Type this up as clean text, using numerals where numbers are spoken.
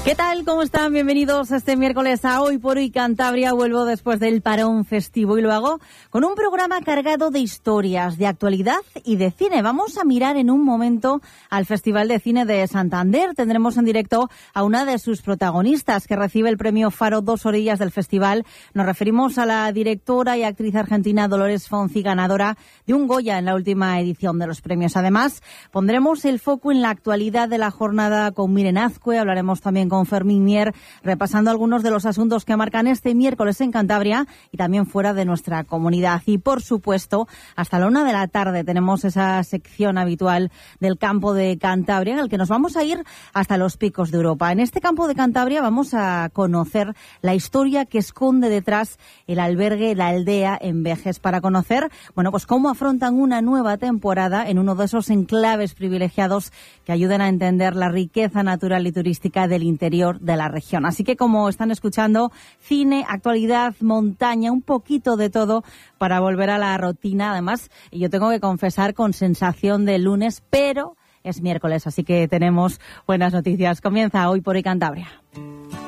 ¿Qué tal? ¿Cómo están? Bienvenidos este miércoles a Hoy por Hoy Cantabria. Vuelvo después del parón festivo y lo hago con un programa cargado de historias, de actualidad y de cine. Vamos a mirar en un momento al Festival de Cine de Santander. Tendremos en directo a una de sus protagonistas que recibe el premio Faro Dos Orillas del festival. Nos referimos a la directora y actriz argentina Dolores Fonzi, ganadora de un Goya en la última edición de los premios. Además, pondremos el foco en la actualidad de la jornada con Miren Azcue. Hablaremos también con Fermín Mier, repasando algunos de los asuntos que marcan este miércoles en Cantabria y también fuera de nuestra comunidad. Y, por supuesto, hasta la 1 de la tarde tenemos esa sección habitual del campo de Cantabria, en el que nos vamos a ir hasta los picos de Europa. En este campo de Cantabria vamos a conocer la historia que esconde detrás el albergue La Aldea en Vejes, para conocer, pues cómo afrontan una nueva temporada en uno de esos enclaves privilegiados que ayudan a entender la riqueza natural y turística del interior de la región. Así que, como están escuchando, cine, actualidad, montaña, un poquito de todo para volver a la rutina. Además, yo tengo que confesar, con sensación de lunes, pero es miércoles, así que tenemos buenas noticias. Comienza Hoy por Hoy Cantabria.